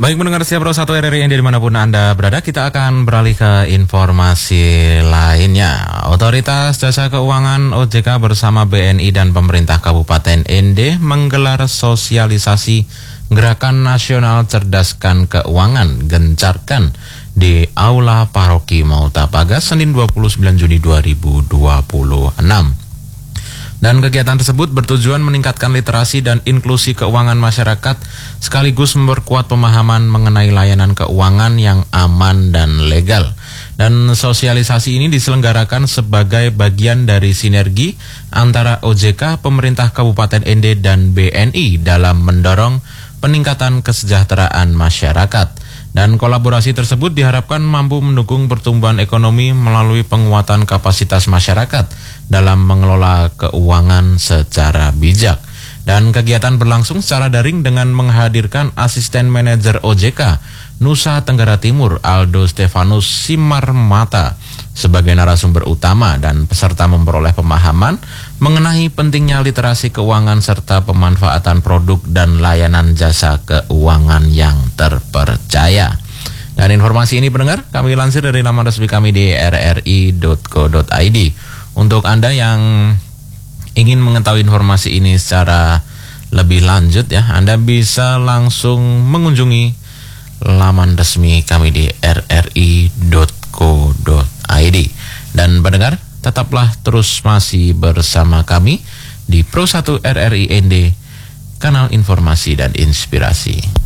Baik, mendengar siap Pro 1 RRI yang dimanapun Anda berada, kita akan beralih ke informasi lainnya. Otoritas Jasa Keuangan OJK bersama BNI dan pemerintah Kabupaten ND menggelar sosialisasi Gerakan Nasional Cerdaskan Keuangan Gencarkan di Aula Paroki Mauta Pagas Senin 29 Juni 2026. Dan kegiatan tersebut bertujuan meningkatkan literasi dan inklusi keuangan masyarakat sekaligus memperkuat pemahaman mengenai layanan keuangan yang aman dan legal. Dan sosialisasi ini diselenggarakan sebagai bagian dari sinergi antara OJK, pemerintah Kabupaten ND dan BNI dalam mendorong peningkatan kesejahteraan masyarakat. Dan kolaborasi tersebut diharapkan mampu mendukung pertumbuhan ekonomi melalui penguatan kapasitas masyarakat dalam mengelola keuangan secara bijak. Dan kegiatan berlangsung secara daring dengan menghadirkan asisten manajer OJK Nusa Tenggara Timur Aldo Stefanus Simarmata sebagai narasumber utama, dan peserta memperoleh pemahaman mengenai pentingnya literasi keuangan serta pemanfaatan produk dan layanan jasa keuangan yang terpercaya. Dan informasi ini pendengar kami lansir dari laman resmi kami di rri.co.id. Untuk Anda yang ingin mengetahui informasi ini secara lebih lanjut ya, Anda bisa langsung mengunjungi laman resmi kami di rri.co.id. Dan pendengar, tetaplah terus masih bersama kami di Pro 1 RRI ND, kanal informasi dan inspirasi.